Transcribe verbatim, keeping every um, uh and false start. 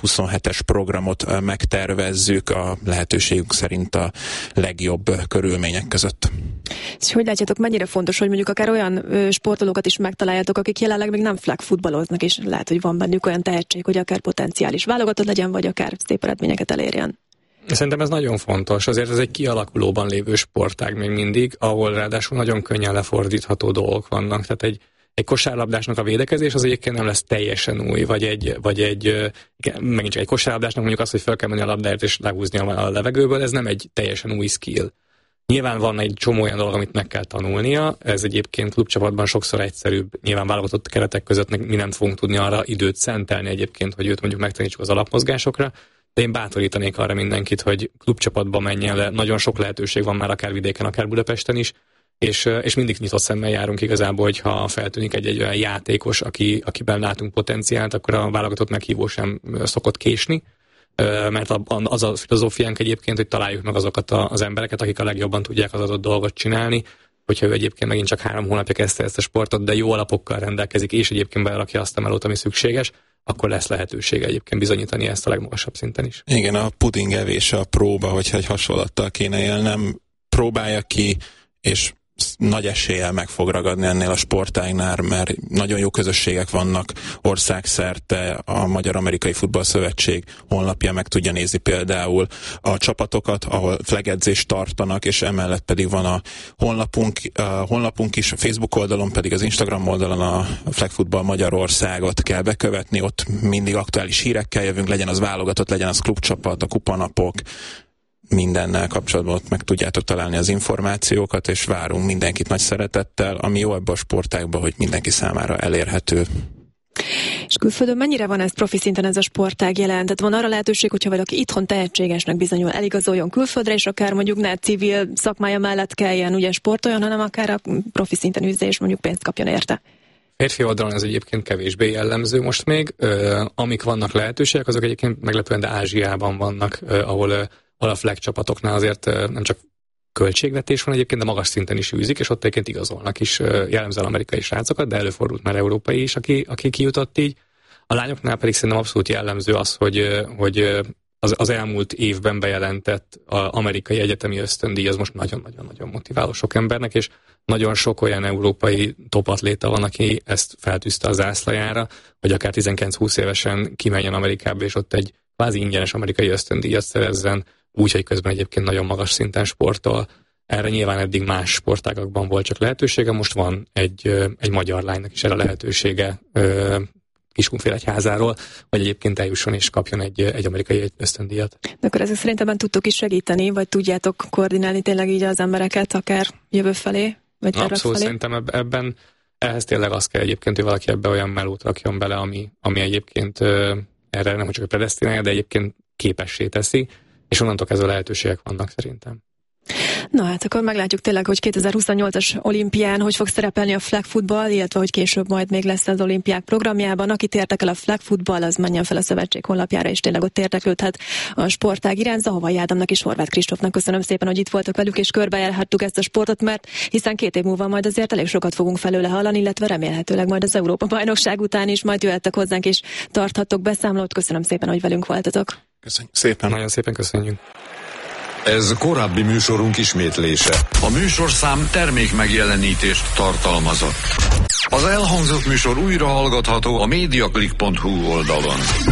huszonhetes programot megtervezzük a lehetőségünk szerint a legjobb körülmények között. És hogy látjátok, mennyire fontos, hogy mondjuk akár olyan ö, sportolókat is megtaláljátok, akik jelenleg még nem flag futballoznak, és lehet, hogy van bennük olyan tehetség, hogy akár potenciális válogatott legyen, vagy akár szép eredményeket elérjen. Szerintem ez nagyon fontos. Azért ez egy kialakulóban lévő sportág még mindig, ahol ráadásul nagyon könnyen lefordítható dolgok vannak. Tehát egy, egy kosárlabdásnak a védekezés az egyébként nem lesz teljesen új, vagy egy, vagy egy megint csak egy kosárlabdásnak mondjuk az, hogy fel kell menni a labdáért és lehúzni a levegőből, ez nem egy teljesen új skill. Nyilván van egy csomó olyan dolog, amit meg kell tanulnia, ez egyébként klubcsapatban sokszor egyszerűbb, nyilván válogatott keretek között mi nem fogunk tudni arra időt szentelni egyébként, hogy őt mondjuk megtanítsuk az alapmozgásokra, de én bátorítanék arra mindenkit, hogy klubcsapatba menjen le, nagyon sok lehetőség van már akár vidéken, akár Budapesten is, és, és mindig nyitott szemmel járunk igazából, hogyha feltűnik egy-egy olyan játékos, aki, akiben látunk potenciált, akkor a válogatott meghívó sem szokott késni, mert az a filozófiánk egyébként, hogy találjuk meg azokat az embereket, akik a legjobban tudják az adott dolgot csinálni, hogyha ő egyébként megint csak három hónapja kezdte ezt a sportot, de jó alapokkal rendelkezik, és egyébként berakja azt a melót, ami szükséges, akkor lesz lehetősége egyébként bizonyítani ezt a legmagasabb szinten is. Igen, a pudingevés a próba, hogyha egy hasonlattal kéne élnem, próbálja ki, és nagy eséllyel meg fog ragadni ennél a sportágnál, mert nagyon jó közösségek vannak országszerte, a Magyar-Amerikai Futballszövetség honlapja meg tudja nézni például a csapatokat, ahol flagedzést tartanak, és emellett pedig van a honlapunk, a honlapunk is, a Facebook oldalon pedig az Instagram oldalon a Flag Football Magyarországot kell bekövetni, ott mindig aktuális hírekkel jövünk, legyen az válogatott, legyen az klubcsapat, a kupanapok, mindennel kapcsolatban ott meg tudjátok találni az információkat, és várunk mindenkit nagy szeretettel, ami jó ebben a sportágban, hogy mindenki számára elérhető. És külföldön mennyire van ez profi szinten ez a sportág jelen? Tehát van arra lehetőség, hogyha valaki itthon tehetségesnek bizonyul, eligazoljon külföldre, és akár mondjuk ne civil szakmája mellett kelljen ugye sportoljon, hanem akár a profi szinten üzze, és mondjuk pénzt kapjon érte. Férfi oldalon ez egyébként kevésbé jellemző most még. Ö, amik vannak lehetőségek, azok egyébként meglepően, de Ázsiában vannak, ö, ahol ö, a flag csapatoknál azért nem csak költségvetés van egyébként, de magas szinten is űzik, és ott egyébként igazolnak is jellemzően amerikai srácokat, de előfordult már európai is, aki, aki kijutott így. A lányoknál pedig szerintem abszolút jellemző az, hogy, hogy az, az elmúlt évben bejelentett az amerikai egyetemi ösztöndíj az most nagyon-nagyon-nagyon motiváló sok embernek, és nagyon sok olyan európai topatléta van, aki ezt feltűzte a zászlajára, hogy akár tizenkilenc-húsz évesen kimenjen Amerikába, és ott egy kvázi ingyenes amerikai ösztöndíjat szerezzen, úgy, hogy közben egyébként nagyon magas szinten sportol. Erre nyilván eddig más sportágakban volt csak lehetősége, most van egy, egy magyar lánynak is erre lehetősége Kiskunfélegyházáról, hogy egyébként eljusson és kapjon egy, egy amerikai ösztöndíjat. De akkor ezek szerintem tudtok is segíteni, vagy tudjátok koordinálni tényleg így az embereket, akár jövő felé, vagy tervek Abszolút, felé? szerintem ebben ehhez tényleg az kell egyébként, hogy valaki ebbe olyan melót rakjon bele, ami, ami egyébként erre nem csak a predesztinálja, de egyébként képessé teszi, és onnantól kezdve lehetőségek vannak szerintem. Na hát akkor meglátjuk tényleg, hogy kétezer-huszonnyolcas olimpián hogy fog szerepelni a flag football, illetve hogy később majd még lesz az olimpiák programjában. Akit érdekel a flag football, az menjen fel a szövetség honlapjára, és tényleg ott érdeklődhet a sportág iránt. Zahovai Ádámnak és Horváth Kristófnak köszönöm szépen, hogy itt voltak velük, és körbejárhattuk ezt a sportot, mert hiszen két év múlva majd azért elég sokat fogunk felőle hallani, illetve remélhetőleg majd az Európa-bajnokság után is majd jöhettek hozzánk, és tarthattok beszámolót. Köszönöm szépen, hogy velünk voltatok. Köszönjük szépen. Nagyon szépen köszönjük. Ez korábbi műsorunk ismétlése. A műsorszám termék megjelenítést tartalmazott. Az elhangzott műsor újra hallgatható a mediaclick pont hu oldalon.